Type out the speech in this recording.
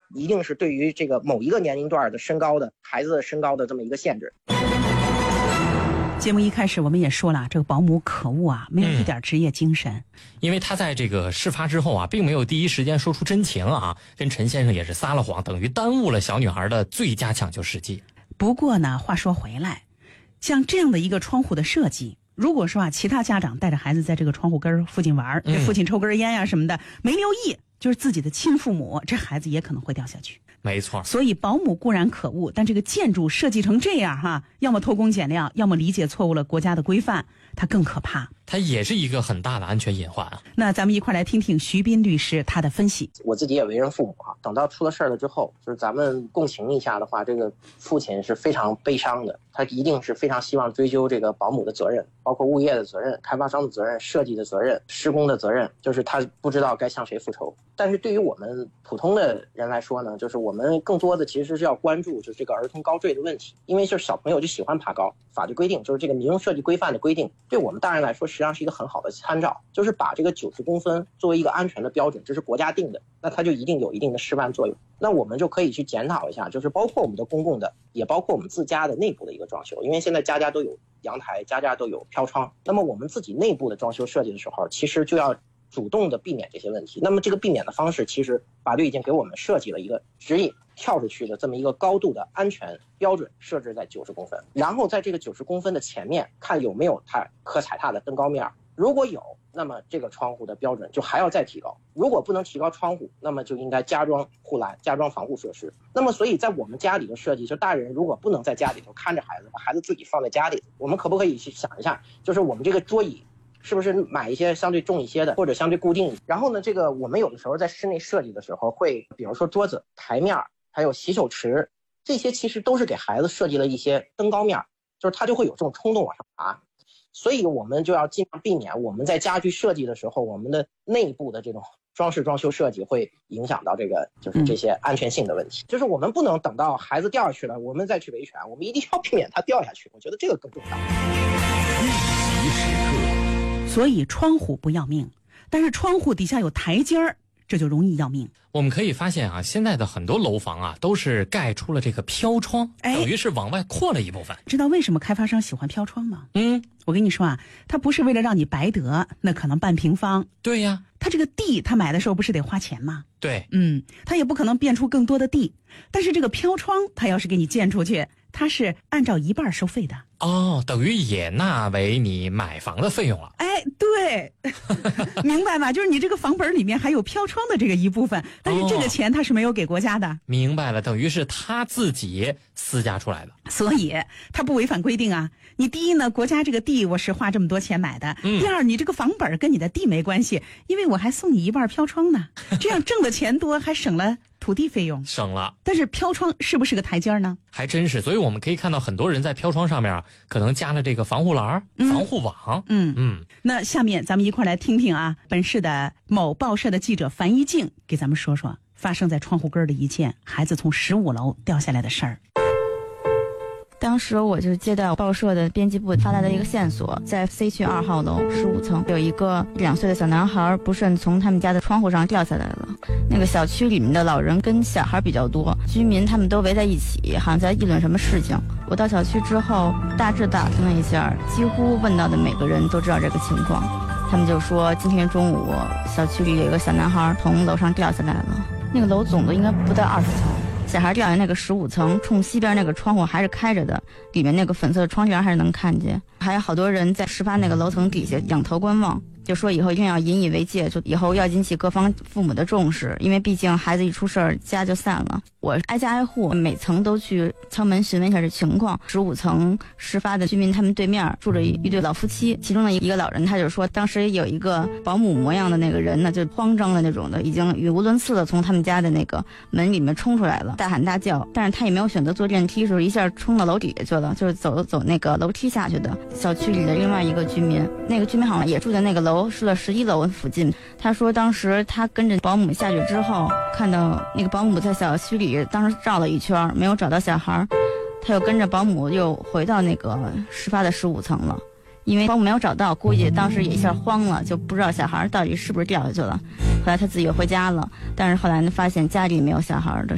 一定是对于这个某一个年龄段的身高的孩子的身高的这么一个限制。 节目一开始我们也说了，这个保姆可恶啊，没有一点职业精神。 因为他在这个事发之后啊，并没有第一时间说出真情啊，跟陈先生也是撒了谎，等于耽误了小女孩的最佳抢救时机。 不过呢，话说回来，像这样的一个窗户的设计，如果说其他家长带着孩子在这个窗户根附近玩，给父亲抽根烟呀什么的，没留意，就是自己的亲父母，这孩子也可能会掉下去。 没错， 所以保姆固然可恶，但这个建筑设计成这样要么偷工减料，要么理解错误了国家的规范，它更可怕。 它也是一个很大的安全隐患啊。 那咱们一块来听听徐斌律师他的分析。 我自己也为人父母等到出了事儿了之后，就是咱们共情一下的话，这个父亲是非常悲伤的，他一定是非常希望追究这个保姆的责任，包括物业的责任、开发商的责任、设计的责任、施工的责任，就是他不知道该向谁复仇。但是对于我们普通的人来说呢，就是我们更多的其实是要关注就是这个儿童高坠的问题，因为就是小朋友就喜欢爬高，法律规定就是这个民用设计规范的规定，对我们大人来说实际上是一个很好的参照，就是把这个90公分作为一个安全的标准，这是国家定的，那它就一定有一定的示范作用。那我们就可以去检讨一下，就是包括我们的公共的，也包括我们自家的内部的一个装修，因为现在家家都有阳台，家家都有飘窗，那么我们自己内部的装修设计的时候，其实就要主动的避免这些问题。那么这个避免的方式，其实法律已经给我们设计了一个指引，跳出去的这么一个高度的安全标准设置在90公分，然后在这个90公分的前面看有没有它可踩踏的登高面，如果有，那么这个窗户的标准就还要再提高，如果不能提高窗户，那么就应该加装护栏、加装防护设施。那么所以在我们家里的设计，就大人如果不能在家里头看着孩子，把孩子自己放在家里，我们可不可以去想一下，就是我们这个桌椅是不是买一些相对重一些的，或者相对固定。然后呢，这个我们有的时候在室内设计的时候会，比如说桌子、台面，还有洗手池，这些其实都是给孩子设计了一些登高面，就是他就会有这种冲动往上爬。所以我们就要尽量避免我们在家具设计的时候，我们的内部的这种装修设计会影响到这个就是这些安全性的问题。就是我们不能等到孩子掉下去了，我们再去维权，我们一定要避免他掉下去。我觉得这个更重要。 逆袭时刻。 所以窗户不要命，但是窗户底下有台阶儿，这就容易要命。 我们可以发现现在的很多楼房都是盖出了这个飘窗，等于是往外扩了一部分。 知道为什么开发商喜欢飘窗吗？我跟你说他不是为了让你白得那可能半平方。 对呀， 他这个地他买的时候不是得花钱吗？ 对， 他也不可能变出更多的地，但是这个飘窗他要是给你建出去，他是按照一半收费的。 等于也纳为你买房的费用了。 对明白吗？就是你这个房本里面还有飘窗的这个一部分，但是这个钱他是没有给国家的。 明白了，等于是他自己私家出来的， 所以他不违反规定啊。你第一呢，国家这个地我是花这么多钱买的，第二，你这个房本跟你的地没关系，因为我还送你一半飘窗呢，这样挣的钱多，还省了土地费用， 省了。 但是飘窗是不是个台阶呢？ 还真是。所以我们可以看到很多人在飘窗上面可能加了这个防护栏、防护网。 那下面咱们一块来听听本市的某报社的记者樊一静给咱们说说发生在窗户根的一件孩子从15楼掉下来的事儿。 当时我就接到报社的编辑部发来的一个线索，在 C 区2号楼15层有一个2岁的小男孩不慎从他们家的窗户上掉下来了。那个小区里面的老人跟小孩比较多，居民他们都围在一起，好像在议论什么事情。我到小区之后大致打听了一下，几乎问到的每个人都知道这个情况。他们就说今天中午小区里有一个小男孩从楼上掉下来了，那个楼总的应该不到20层，小孩掉下那个15层，冲西边那个窗户还是开着的，里面那个粉色的窗帘还是能看见。还有好多人在事发那个楼层底下仰头观望，就说以后一定要引以为戒，就以后要引起各方父母的重视，因为毕竟孩子一出事儿家就散了。我挨家挨户每层都去敲门询问一下这情况。15层事发的居民他们对面住着一对老夫妻，其中的一个老人他就说当时有一个保姆模样的那个人呢，就慌张的那种的，已经语无伦次的从他们家的那个门里面冲出来了，大喊大叫，但是他也没有选择坐电梯，就是一下冲到楼底下去了，就是走那个楼梯下去的。小区里的另外一个居民，那个居民好像也住在那个楼，是在11楼附近。他说当时他跟着保姆下去之后，看到那个保姆在小区里当时绕了一圈没有找到小孩，他又跟着保姆又回到那个事发的15层了。因为保姆没有找到，估计当时也一下慌了，就不知道小孩到底是不是掉下去了。后来他自己又回家了，但是后来呢发现家里没有小孩的